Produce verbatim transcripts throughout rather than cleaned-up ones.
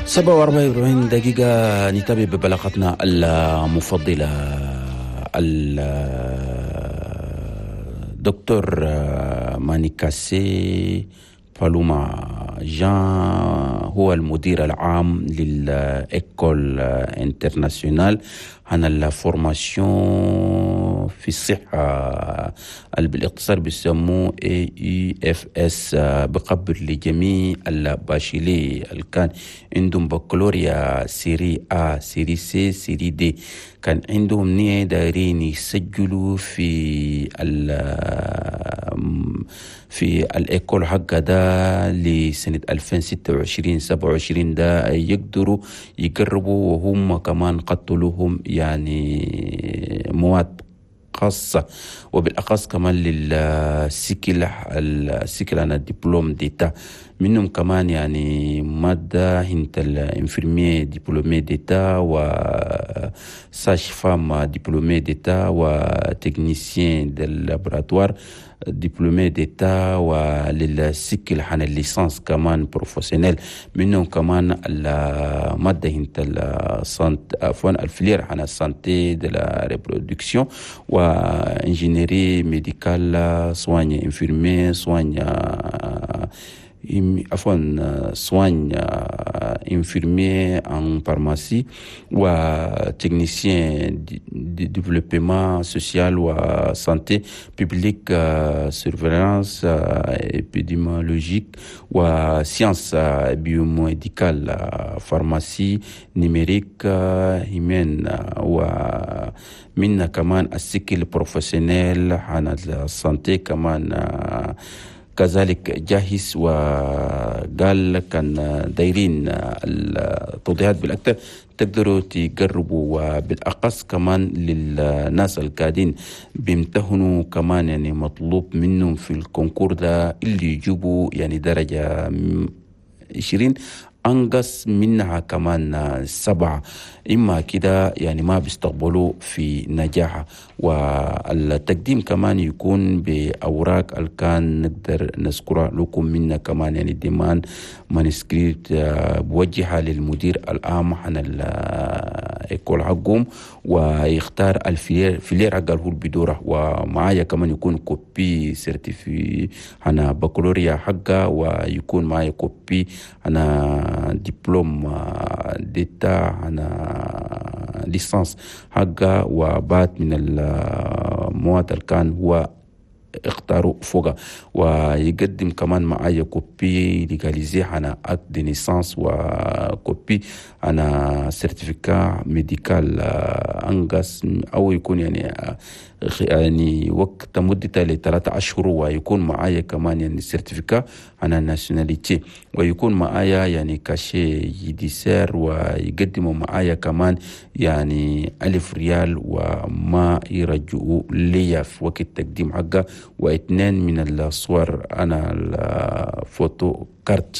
سبعة وأربعين دقيقة نتابع ببلاغتنا المفضلة. الدكتور مانيكاسي بالوما جان هو المدير العام للإيكول انترناسيونال عن الفورماسيون في الصحة اللي بالاختصار بيسموه إيه يو إف إس، بقبل لجميع الباشلي اللي كان عندهم بكالوريا سيري A سيري C سيري D، كان عندهم نية دايرين يسجلوا في ال في الإيكول حق ده لسنة ألفين وستة وعشرين سبعة وعشرين ده يقدروا يقربوا، وهم كمان قتلوهم يعني مواد خاصة، وبالأخص كمان للسيكل السيكل أنا دبلوم ديتا منهم كمان، يعني مادة هنت الانفرمية دبلومي ديتا وساج فام دبلومي ديتا وتكنيسيين ديال لابراتوار دبلومي ديتا، وللسيكل حن الليسانس كمان بروفيسيونيل منهم كمان المادة هنت السانت عفوا الفلير حن السانتي دي لا ريبرودكسيون وانجينيري ميديكال سوانيا انفيرمي سوانيا عفوا سوانيا انفيرمي ان فارماسي وتكنيسيين دي ديفلوبمون سوسيال وسانتي بيبليك سيرفيلانس ابيديميولوجيك وسيانس بيوميديكال فارماسي نيميريك هيمين، ومنا كمان السيكل بروفيسيونيل عن السانتي كمان كذلك جاهز. وقال كان دايرين التوضيحات بالأكثر تقدروا تقربوا، وبالأقص كمان للناس القاعدين بيمتهنوا كمان يعني مطلوب منهم في الكونكور ده اللي يجيبوا يعني درجة عشرين أنقص منها كمان سبعة، إما كده يعني ما بيستقبلوا في نجاحة. والتقديم كمان يكون بأوراق الكان نقدر نذكرها لكم منا كمان، يعني ديمان مانسكريبت بوجهها للمدير العام عن الإيكول حقهم، ويختار الفلير فلير حق هو بدوره، ومعايا كمان يكون كوبي سيرتيفي عن بكالوريا حقه، ويكون معايا كوبي عن دبلوم ديتا عن ليسانس حقه، وبعد من المواد اللي كان هو اختاروا فوقها، ويقدم كمان معايا كوبي ليغاليزي على اكت دي نيسانس وكوبي على سيرتيفيكا ميديكال انقص، او يكون يعني يعني وقت مدته لثلاثة أشهر، ويكون معايا كمان يعني سيرتيفيكا على ناسيوناليتي، ويكون معايا يعني كاشي يديسير، ويقدموا معايا كمان يعني ألف ريال وما يرجعوا لي في وقت التقديم حقه، واثنين من الصور أنا الفوتو كارت.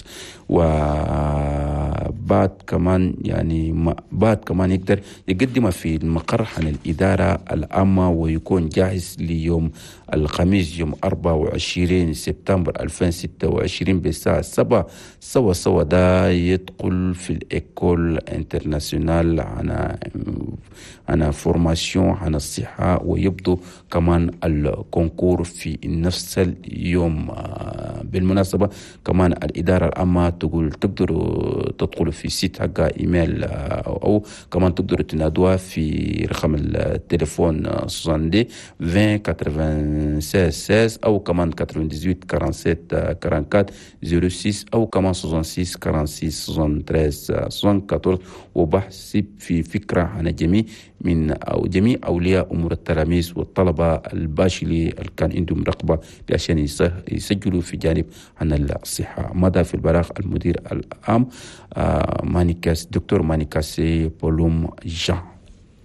وبعد كمان يعني بعد كمان يقدر يقدم في المقر عن الإدارة العامة، ويكون جاهز ليوم الخميس يوم أربعة وعشرين سبتمبر ألفين وستة وعشرين بالساعة سبعة سوا سوا ده يدخل في الإيكول انترناسيونال عن عن فورماسيون عن الصحة، ويبدو كمان الكونكور في نفس اليوم. بالمناسبة كمان الإدارة العامة تقول تقدروا تدخلوا في سيت حقها إيميل، أو كمان تقدروا تنادوها في رقم التليفون ستين دي عشرين ستة وثمانين أو كمان ثمانية وثمانين سبعة وأربعين أربعة أربعة ستة أو كمان ستة وستين أربعة وأربعين ثلاثة عشر سبعة أربعة وبحث في فكرة عن جميع من أو جميع أولياء أمور التلاميذ والطلبة الباشلي اللي كان عندهم رغبة عشان يسجلوا في جانب عن الصحة. ماذا في البلاغ المدير العام مانيكاس دكتور مانيكاسي بالوما جان.